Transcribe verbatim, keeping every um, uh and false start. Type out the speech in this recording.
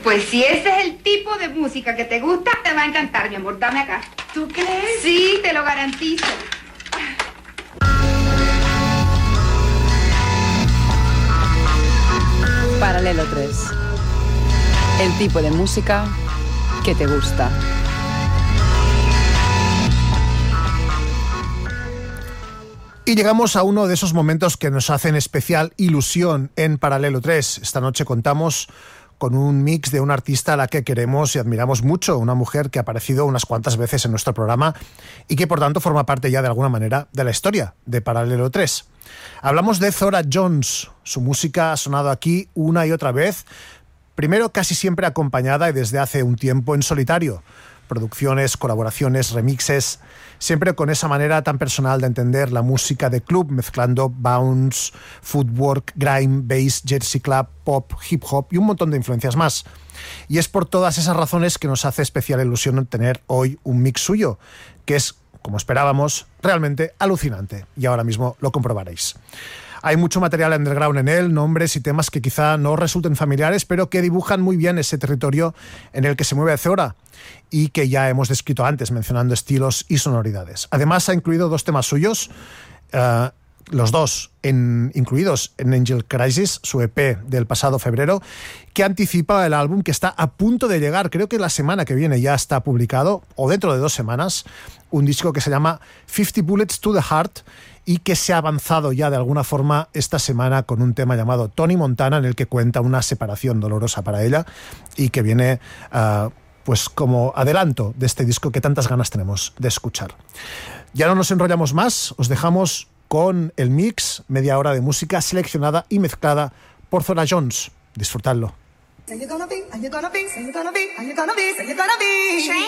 Pues si ese es el tipo de música que te gusta, te va a encantar, mi amor. Dame acá. ¿Tú crees? Sí, te lo garantizo. Paralelo tres. El tipo de música que te gusta. Y llegamos a uno de esos momentos que nos hacen especial ilusión en Paralelo tres. Esta noche contamos con un mix de una artista a la que queremos y admiramos mucho, una mujer que ha aparecido unas cuantas veces en nuestro programa y que por tanto forma parte ya de alguna manera de la historia de Paralelo tres. Hablamos de Zora Jones. Su música ha sonado aquí una y otra vez, primero casi siempre acompañada y desde hace un tiempo en solitario. Producciones, colaboraciones, remixes, siempre con esa manera tan personal de entender la música de club, mezclando bounce, footwork, grime, bass, jersey club, pop, hip hop y un montón de influencias más. Y es por todas esas razones que nos hace especial ilusión tener hoy un mix suyo, que es, como esperábamos, realmente alucinante. Y ahora mismo lo comprobaréis. Hay mucho material underground en él, nombres y temas que quizá no resulten familiares, pero que dibujan muy bien ese territorio en el que se mueve Zora y que ya hemos descrito antes, mencionando estilos y sonoridades. Además, ha incluido dos temas suyos, uh, los dos en, incluidos en Angel Crisis, su E P del pasado febrero, que anticipa el álbum que está a punto de llegar. Creo que la semana que viene ya está publicado, o dentro de dos semanas, un disco que se llama fifty Bullets to the Heart, y que se ha avanzado ya de alguna forma esta semana con un tema llamado Tony Montana, en el que cuenta una separación dolorosa para ella y que viene uh, pues como adelanto de este disco que tantas ganas tenemos de escuchar. Ya no nos enrollamos más, os dejamos con el mix, media hora de música seleccionada y mezclada por Zora Jones. Disfrutadlo.